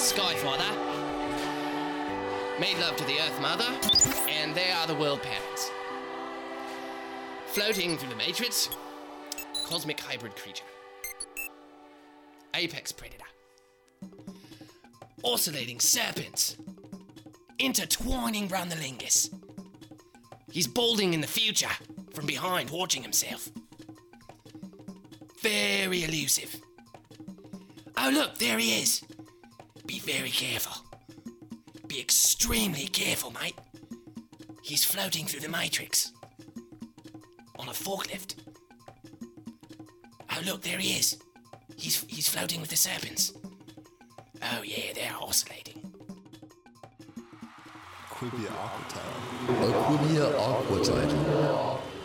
Skyfather made love to the Earth Mother, and they are the world parents. Floating through the Matrix, cosmic hybrid creature. Apex predator. Oscillating serpents. Intertwining round the lingus. He's balding in the future, from behind, watching himself. Very elusive. Oh look, there he is. Be very careful. Be extremely careful, mate. He's floating through the Matrix. On a forklift. Oh look, there he is. He's floating with the serpents. Oh yeah, they're oscillating. Queer Aqua Time. Queer Aqua Time.